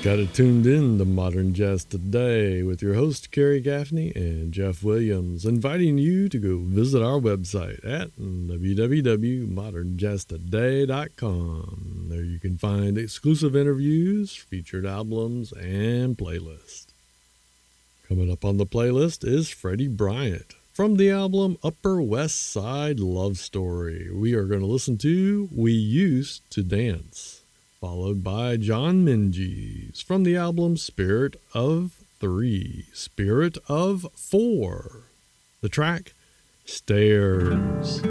Got it tuned in to Modern Jazz Today with your host, Kerry Gaffney and Jeff Williams, inviting you to go visit our website at www.modernjazztoday.com. There you can find exclusive interviews, featured albums, and playlists. Coming up on the playlist is Freddie Bryant from the album Upper West Side Love Story. We are going to listen to We Used to Dance, followed by John Minges from the album Spirit of 3, Spirit of 4. The track, Stairs.